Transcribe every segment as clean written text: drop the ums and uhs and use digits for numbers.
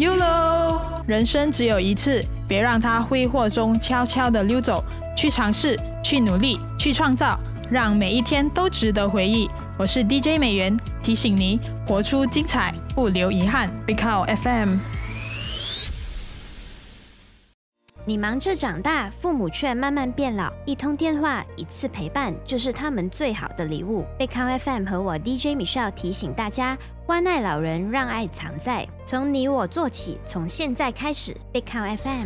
YOLO， 人生只有一次，别让它挥霍中悄悄地溜走。去尝试，去努力，去创造，让每一天都值得回忆。我是 DJ 美元，提醒你活出精彩，不留遗憾。Big Cow FM。 你忙着长大，父母却慢慢变老，一通电话，一次陪伴，就是他们最好的礼物。贝康 FM 和我 DJ Michelle 提醒大家，关爱老人，让爱藏在，从你我做起，从现在开始。贝康 FM。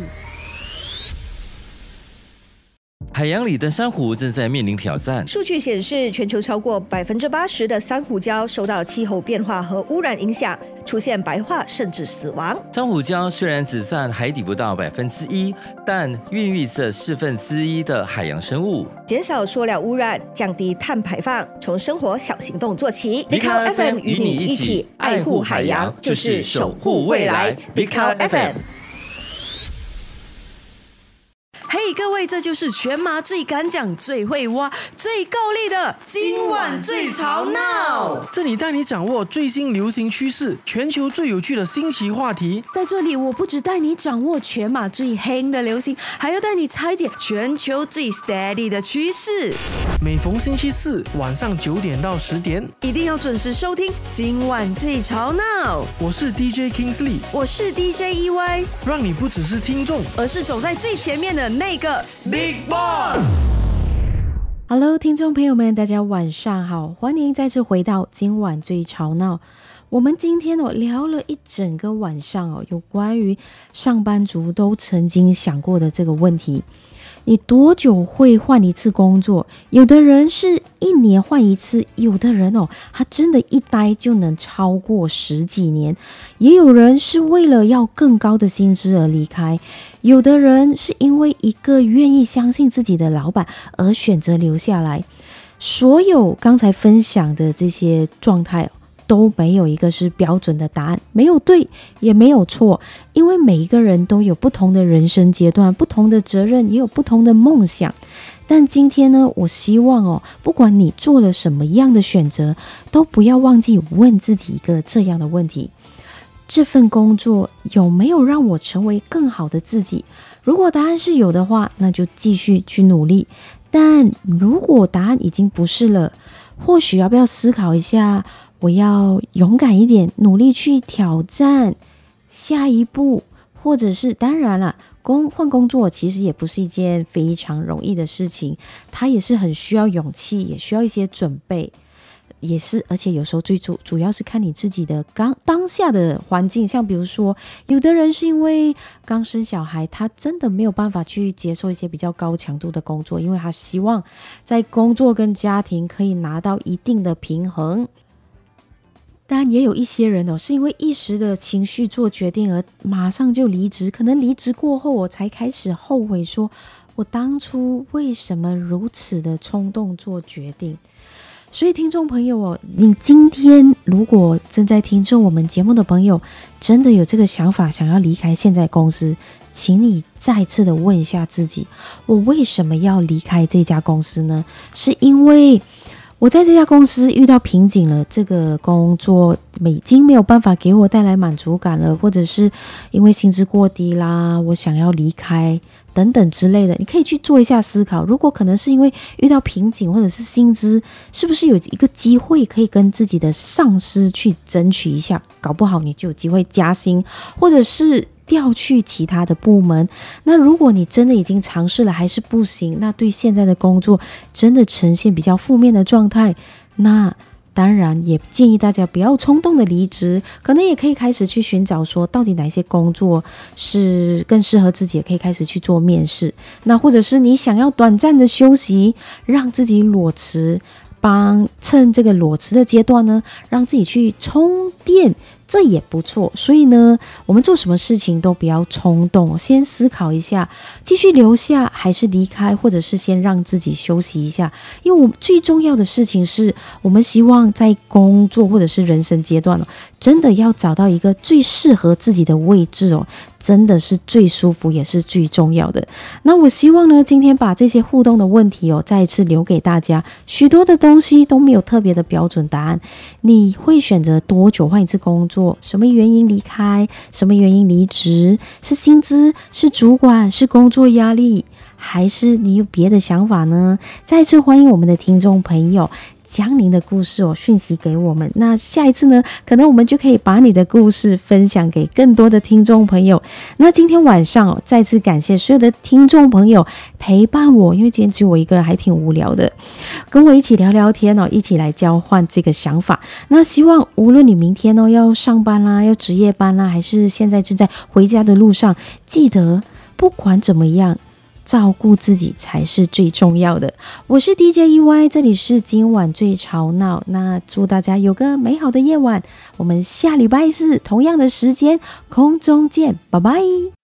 海洋里的珊瑚正在面临挑战。 数据显示，全球超过80%的珊瑚礁受到气候变化和污染影响，出现白化甚至死亡。 珊瑚礁虽然只占海底不到1%，但孕育着1/4的海洋生物。 减少塑料污染，降低碳排放，从生活小行动做起。 Big Cow FM 与你一起爱护海洋，就是守护未来。Big Cow FM。 嘿，各位，这就是全马最敢讲、最会挖、最够力的今晚最吵闹。 这里带你掌握最新流行趋势，全球最有趣的新奇话题。 在这里，我不只带你掌握全马最黑的流行，还要带你拆解全球最 steady 的趋势。 每逢星期四晚上9点到10点， 一定要准时收听今晚最吵闹。 我是 DJ Kingsley， 我是 DJ EY， 让你不只是听众， 而是走在最前面的那个 Big Boss。Hello， 听众朋友们，大家晚上好，欢迎再次回到今晚最吵闹。我们今天聊了一整个晚上有关于上班族都曾经想过的这个问题。你多久会换一次工作？有的人是1年换一次，有的人他真的一待就能超过10几年，也有人是为了要更高的薪资而离开，有的人是因为一个愿意相信自己的老板而选择留下来。所有刚才分享的这些状态都没有一个是标准的答案，没有对也没有错，因为每一个人都有不同的人生阶段，不同的责任，也有不同的梦想。但今天呢，我希望不管你做了什么样的选择，都不要忘记问自己一个这样的问题：这份工作有没有让我成为更好的自己？如果答案是有的话，那就继续去努力。但如果答案已经不是了，或许要不要思考一下，我要勇敢一点，努力去挑战下一步，或者是当然了，换工作其实也不是一件非常容易的事情，它也是很需要勇气，也需要一些准备，也是，而且有时候最主要是看你自己的当下的环境。像比如说，有的人是因为刚生小孩，他真的没有办法去接受一些比较高强度的工作，因为他希望在工作跟家庭可以拿到一定的平衡。但也有一些人是因为一时的情绪做决定而马上就离职，可能离职过后我才开始后悔，说我当初为什么如此的冲动做决定。所以听众朋友你今天如果正在听着我们节目的朋友，真的有这个想法想要离开现在公司，请你再次的问一下自己，我为什么要离开这家公司呢？是因为我在这家公司遇到瓶颈了，这个工作已经没有办法给我带来满足感了，或者是因为薪资过低啦，我想要离开等等之类的，你可以去做一下思考。如果可能是因为遇到瓶颈或者是薪资，是不是有一个机会可以跟自己的上司去争取一下，搞不好你就有机会加薪，或者是调去其他的部门。那如果你真的已经尝试了还是不行，那对现在的工作真的呈现比较负面的状态，那当然也建议大家不要冲动的离职，可能也可以开始去寻找说到底哪些工作是更适合自己，也可以开始去做面试。那或者是你想要短暂的休息，让自己裸辞，趁这个裸辞的阶段呢，让自己去充电，这也不错。所以呢，我们做什么事情都不要冲动，先思考一下，继续留下还是离开，或者是先让自己休息一下。因为我们最重要的事情是，我们希望在工作或者是人生阶段真的要找到一个最适合自己的位置真的是最舒服也是最重要的。那我希望呢，今天把这些互动的问题再一次留给大家。许多的东西都没有特别的标准答案，你会选择多久换一次工作？什么原因离开？什么原因离职？是薪资？是主管？是工作压力？还是你有别的想法呢？再次欢迎我们的听众朋友将您的故事讯息给我们。那下一次呢，可能我们就可以把你的故事分享给更多的听众朋友。那今天晚上再次感谢所有的听众朋友陪伴我，因为今天只有我一个人还挺无聊的，跟我一起聊聊天一起来交换这个想法。那希望无论你明天要上班啦，要值夜班啦，还是现在正在回家的路上，记得不管怎么样，照顾自己才是最重要的。我是 DJ EY， 这里是今晚最吵闹。那祝大家有个美好的夜晚，我们下礼拜四同样的时间空中见，拜拜。